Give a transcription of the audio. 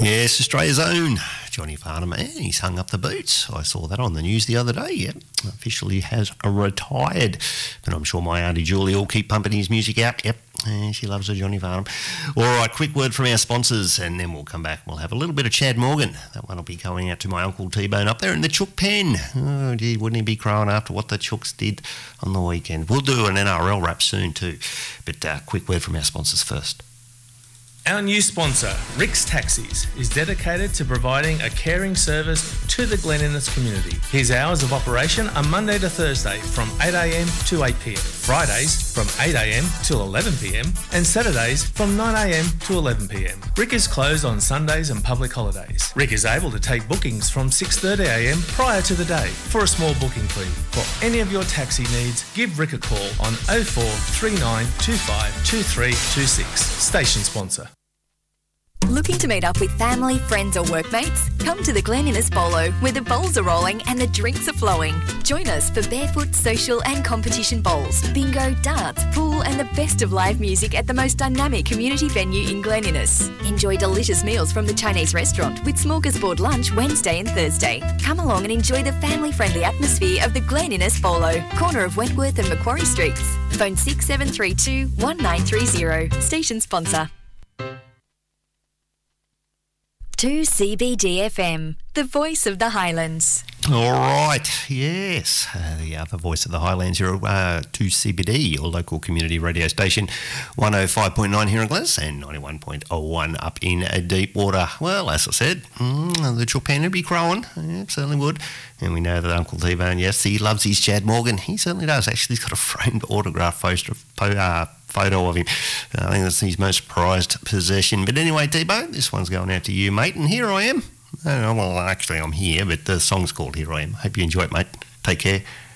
Yes, Australia's own Johnny Farnham, and he's hung up the boots. I saw that on the news the other day. Yep, officially has retired. But I'm sure my auntie Julie will keep pumping his music out. Yep, she loves her Johnny Farnham. All right, quick word from our sponsors, and then we'll come back and we'll have a little bit of Chad Morgan. That one will be going out to my Uncle T-Bone up there in the Chook pen. Oh, gee, wouldn't he be crowing after what the Chooks did on the weekend? We'll do an NRL wrap soon too. But quick word from our sponsors first. Our new sponsor, Rick's Taxis, is dedicated to providing a caring service to the Glen Innes community. His hours of operation are Monday to Thursday from 8am to 8pm, Fridays from 8am till 11pm, and Saturdays from 9am to 11pm. Rick is closed on Sundays and public holidays. Rick is able to take bookings from 6:30am prior to the day for a small booking fee. For any of your taxi needs, give Rick a call on 04 39 25 2326. Station sponsor. Looking to meet up with family, friends or workmates? Come to the Glen Innes Bolo, where the bowls are rolling and the drinks are flowing. Join us for barefoot, social and competition bowls, bingo, darts, pool and the best of live music at the most dynamic community venue in Glen Innes. Enjoy delicious meals from the Chinese restaurant with smorgasbord lunch Wednesday and Thursday. Come along and enjoy the family-friendly atmosphere of the Glen Innes Bolo, corner of Wentworth and Macquarie Streets. Phone 6732 1930. Station sponsor. 2CBD FM, the voice of the Highlands. All right, yes, the other voice of the Highlands here, 2CBD, your local community radio station, 105.9 here in Glennis and 91.01 up in Deepwater. Well, as I said, the Chopan would be crowing, yeah, certainly would. And we know that Uncle T-Bone, yes, he loves his Chad Morgan. He certainly does. Actually, he's got a framed autograph photo of him. I think that's his most prized possession. But anyway, T-Bone, this one's going out to you, mate, and here I am. Well, actually, I'm here, but the song's called Here I Am. Hope you enjoy it, mate. Take care.